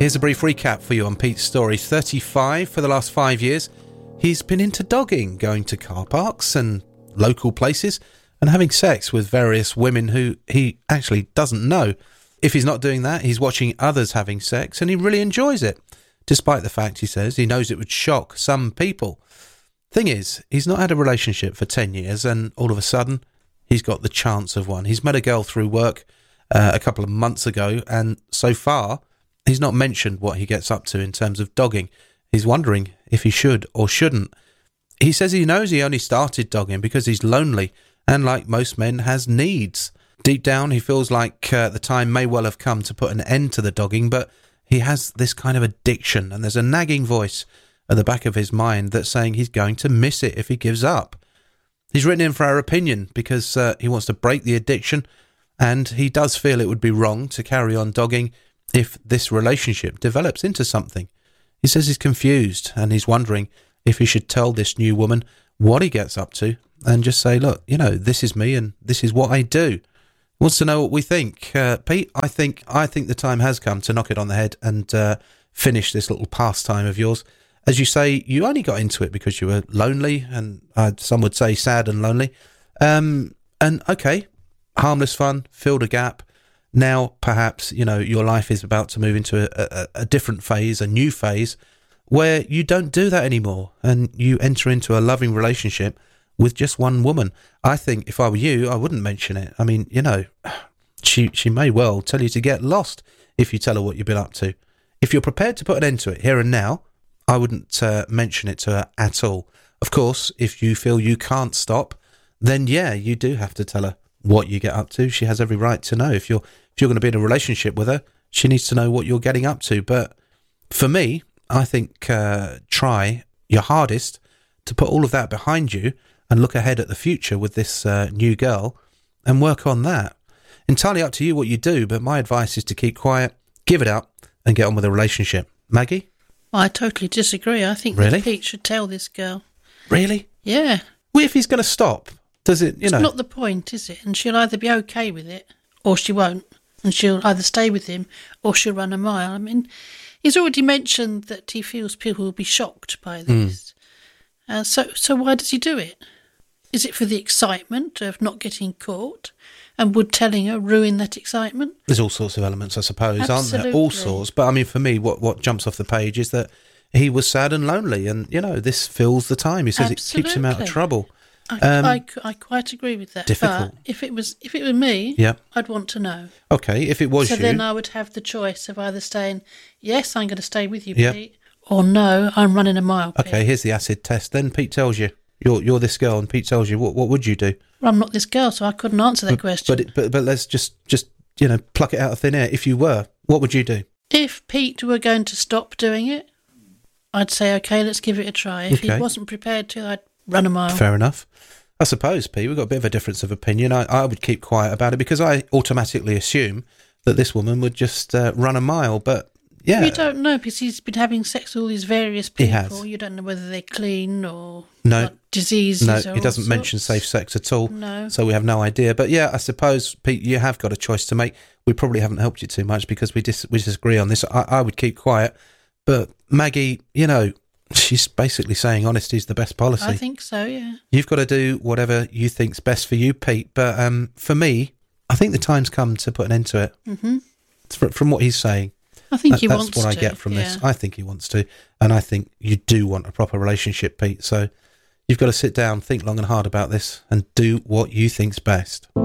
Here's a brief recap for you on Pete's story. 35 for the last 5 years. He's been into dogging, going to car parks and local places and having sex with various women who he actually doesn't know. If he's not doing that, he's watching others having sex and he really enjoys it, despite the fact, he says, he knows it would shock some people. Thing is, he's not had a relationship for 10 years and all of a sudden he's got the chance of one. He's met a girl through work a couple of months ago, and so far he's not mentioned what he gets up to in terms of dogging. He's wondering if he should or shouldn't. He says he knows he only started dogging because he's lonely and, like most men, has needs. Deep down, he feels like the time may well have come to put an end to the dogging, but he has this kind of addiction, and there's a nagging voice at the back of his mind that's saying he's going to miss it if he gives up. He's written in for our opinion because he wants to break the addiction, and he does feel it would be wrong to carry on dogging if this relationship develops into something. He says he's confused, and he's wondering if he should tell this new woman what he gets up to and just say, look, you know, this is me and this is what I do. Wants to know what we think. Pete, I think the time has come to knock it on the head and finish this little pastime of yours. As you say, you only got into it because you were lonely, and some would say sad and lonely. And okay, harmless fun, filled a gap. Now, perhaps, you know, your life is about to move into a different phase, a new phase, where you don't do that anymore, and you enter into a loving relationship with just one woman. I think if I were you, I wouldn't mention it. I mean, you know, she may well tell you to get lost if you tell her what you've been up to. If you're prepared to put an end to it here and now, I wouldn't mention it to her at all. Of course, if you feel you can't stop, then yeah, you do have to tell her what you get up to. She has every right to know. If you're going to be in a relationship with her, she needs to know what you're getting up to. But for me, I think try your hardest to put all of that behind you and look ahead at the future with this new girl and work on that. Entirely up to you what you do, but my advice is to keep quiet, give it up, and get on with a relationship. Maggie? I totally disagree. I think Really? that Pete should tell this girl. Really? Yeah. Well, if he's going to stop, does it, you know... It's not the point, is it? And she'll either be okay with it or she won't. And she'll either stay with him or she'll run a mile. I mean, he's already mentioned that he feels people will be shocked by this. So why does he do it? Is it for the excitement of not getting caught? And would telling her ruin that excitement? There's all sorts of elements, I suppose, Absolutely. aren't there? All sorts. But I mean, for me, what jumps off the page is that he was sad and lonely, and, you know, this fills the time. He says it keeps him out of trouble. I quite agree with that. Difficult. But if it were me, Yeah. I'd want to know. Okay, if it was So you... then I would have the choice of either saying, yes, I'm going to stay with you, Yeah. Pete, or no, I'm running a mile, Pete. Okay, here's the acid test. Then Pete tells you, you're this girl, and Pete tells you, what would you do? Well, I'm not this girl, so I couldn't answer that question. But let's just you know, pluck it out of thin air. If you were, what would you do? If Pete were going to stop doing it, I'd say, okay, let's give it a try. If Okay. he wasn't prepared to, I'd run a mile. Fair enough. I suppose, Pete, we've got a bit of a difference of opinion. I would keep quiet about it because I automatically assume that this woman would just run a mile. But yeah, You don't know because he's been having sex with all these various people. He has. You don't know whether they're clean or No. got diseases. no, or he doesn't all mention sorts. safe sex at all. No. So we have no idea. But yeah, I suppose, Pete, you have got a choice to make. We probably haven't helped you too much because we disagree on this. I would keep quiet. But Maggie, you know, she's basically saying honesty is the best policy. I think so, yeah. You've got to do whatever you think's best for you, Pete. But for me, I think the time's come to put an end to it. Mm-hmm. From what he's saying. I think he That's wants to. what I get from this. yeah. I think he wants to. And I think you do want a proper relationship, Pete. So you've got to sit down, think long and hard about this and do what you think's best.